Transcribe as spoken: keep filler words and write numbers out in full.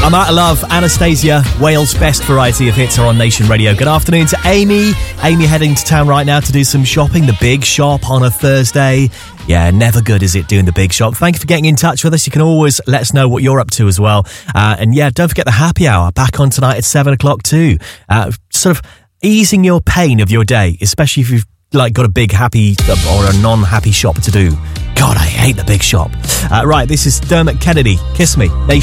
I'm out of love. Anastasia, Wales' best variety of hits are on Nation Radio. Good afternoon to Amy. Amy heading to town right now to do some shopping. The big shop on a Thursday. Yeah, never good, is it, doing the big shop? Thank you for getting in touch with us. You can always let us know what you're up to as well. Uh, and yeah, don't forget the happy hour back on tonight at seven o'clock too. Uh, sort of easing your pain of your day, especially if you've like got a big happy or a non-happy shop to do. God, I hate the big shop. Uh, right, this is Dermot Kennedy. Kiss Me. Nation.